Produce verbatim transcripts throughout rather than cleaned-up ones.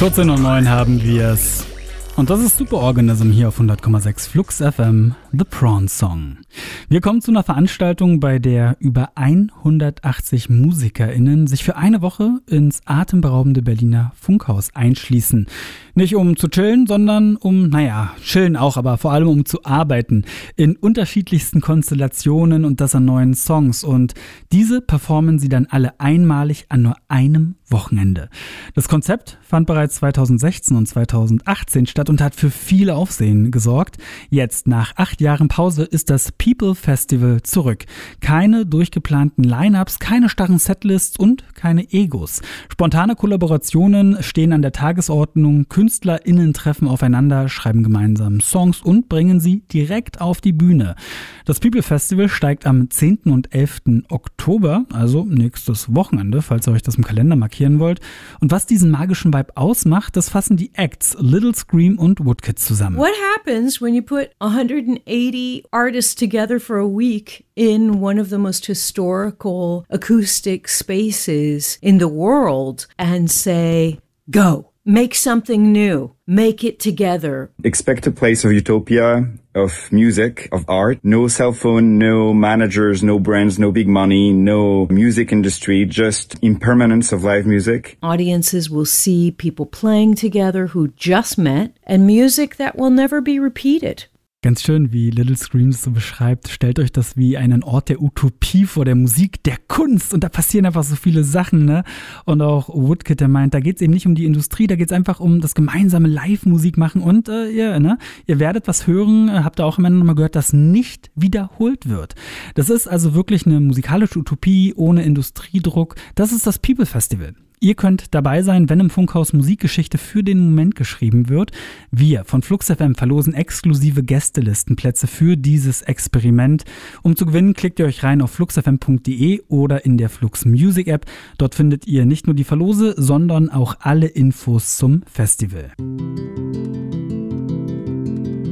vierzehn Uhr neun haben wir's. Und das ist Superorganism hier auf hundert Komma sechs Flux F M, The Prawn Song. Wir kommen zu einer Veranstaltung, bei der über hundertachtzig MusikerInnen sich für eine Woche ins atemberaubende Berliner Funkhaus einschließen. Nicht um zu chillen, sondern um, naja, chillen auch, aber vor allem um zu arbeiten. In unterschiedlichsten Konstellationen und das an neuen Songs. Und diese performen sie dann alle einmalig an nur einem Wochenende. Das Konzept fand bereits zweitausendsechzehn und zweitausendachtzehn statt und hat für viel Aufsehen gesorgt. Jetzt, nach acht Jahren Pause, ist das People Festival zurück. Keine durchgeplanten Line-Ups, keine starren Setlists und keine Egos. Spontane Kollaborationen stehen an der Tagesordnung. KünstlerInnen treffen aufeinander, schreiben gemeinsam Songs und bringen sie direkt auf die Bühne. Das People Festival steigt am zehnten und elften Oktober, also nächstes Wochenende, falls ihr euch das im Kalender markieren wollt. Und was diesen magischen Vibe ausmacht, das fassen die Acts Little Scream und Woodkid zusammen. What happens when you put one hundred eighty artists together for a week in one of the most historical acoustic spaces in the world and say, go, make something new, make it together. Expect a place of utopia, of music, of art. No cell phone, no managers, no brands, no big money, no music industry, just impermanence of live music. Audiences will see people playing together who just met and music that will never be repeated. Ganz schön, wie Little Screams so beschreibt. Stellt euch das wie einen Ort der Utopie vor, der Musik, der Kunst. Und da passieren einfach so viele Sachen, ne? Und auch Woodkid, der meint, da geht es eben nicht um die Industrie, da geht es einfach um das gemeinsame Live-Musik machen. Und äh, ihr, ne? ihr werdet was hören, habt ihr auch am Ende nochmal gehört, das nicht wiederholt wird. Das ist also wirklich eine musikalische Utopie ohne Industriedruck. Das ist das People Festival. Ihr könnt dabei sein, wenn im Funkhaus Musikgeschichte für den Moment geschrieben wird. Wir von Flux F M verlosen exklusive Gästelistenplätze für dieses Experiment. Um zu gewinnen, klickt ihr euch rein auf flux f m punkt d e oder in der Flux Music App. Dort findet ihr nicht nur die Verlose, sondern auch alle Infos zum Festival.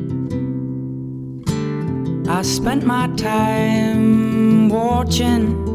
I spent my time watching